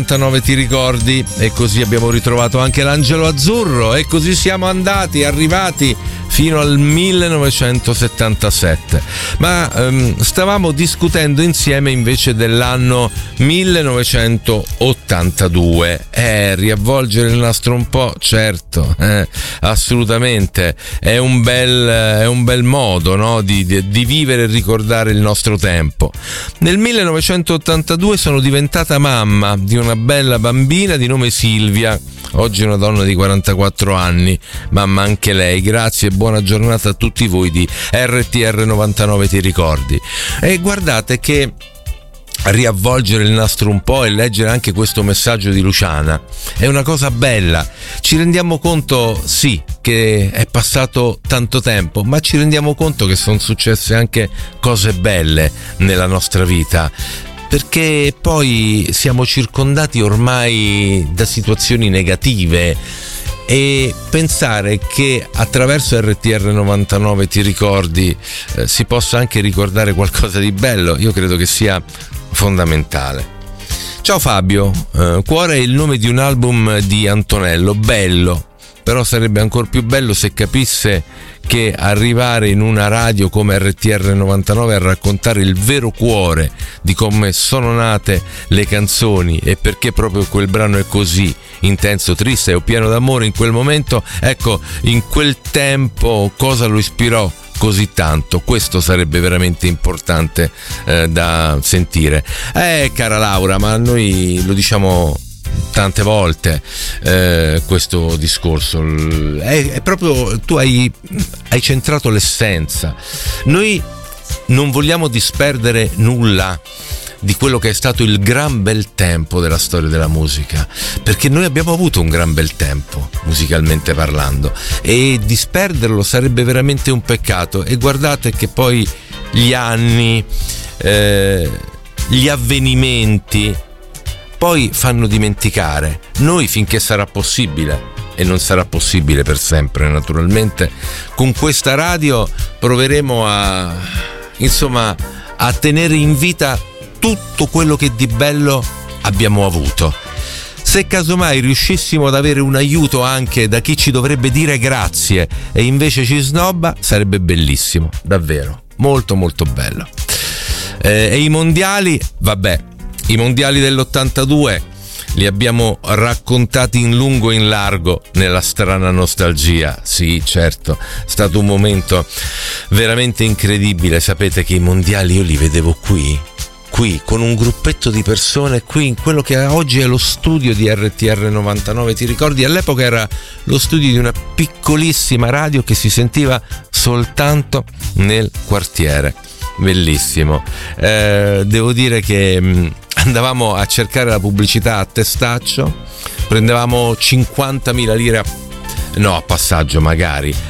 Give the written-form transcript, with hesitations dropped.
99 ti ricordi, e così abbiamo ritrovato anche l'angelo azzurro, e così siamo arrivati fino al 1977. Ma stavamo discutendo insieme invece dell'anno 1982. Riavvolgere il nastro un po', certo, assolutamente, è un bel modo, no? di vivere e ricordare il nostro tempo. Nel 1982 sono diventata mamma di una bella bambina di nome Silvia. Oggi è una donna di 44 anni, mamma anche lei. Grazie e buona giornata a tutti voi di RTR 99 ti ricordi. E guardate che riavvolgere il nastro un po' e leggere anche questo messaggio di Luciana è una cosa bella. Ci rendiamo conto, sì, che è passato tanto tempo, ma ci rendiamo conto che sono successe anche cose belle nella nostra vita, perché poi siamo circondati ormai da situazioni negative, e pensare che attraverso RTR 99 ti ricordi si possa anche ricordare qualcosa di bello, io credo che sia fondamentale. Ciao Fabio, Cuore è il nome di un album di Antonello, bello, però sarebbe ancora più bello se capisse che arrivare in una radio come RTR 99 a raccontare il vero cuore di come sono nate le canzoni e perché proprio quel brano è così intenso, triste o pieno d'amore in quel momento, ecco, in quel tempo cosa lo ispirò così tanto. Questo sarebbe veramente importante da sentire. Cara Laura, ma noi lo diciamo tante volte questo discorso è proprio, tu hai centrato l'essenza. Noi non vogliamo disperdere nulla di quello che è stato il gran bel tempo della storia della musica, perché noi abbiamo avuto un gran bel tempo musicalmente parlando, e disperderlo sarebbe veramente un peccato. E guardate che poi gli anni, gli avvenimenti poi fanno dimenticare. Noi, finché sarà possibile, e non sarà possibile per sempre naturalmente, con questa radio proveremo a tenere in vita tutto quello che di bello abbiamo avuto. Se casomai riuscissimo ad avere un aiuto anche da chi ci dovrebbe dire grazie e invece ci snobba, sarebbe bellissimo, davvero, molto molto bello. E i mondiali, vabbè, i mondiali dell'82 li abbiamo raccontati in lungo e in largo nella strana nostalgia. Sì, certo, è stato un momento veramente incredibile. Sapete che i mondiali io li vedevo qui con un gruppetto di persone, qui in quello che oggi è lo studio di RTR 99 ti ricordi. All'epoca era lo studio di una piccolissima radio che si sentiva soltanto nel quartiere. Bellissimo. Devo dire che andavamo a cercare la pubblicità a testaccio, prendevamo 50.000 lire a passaggio magari,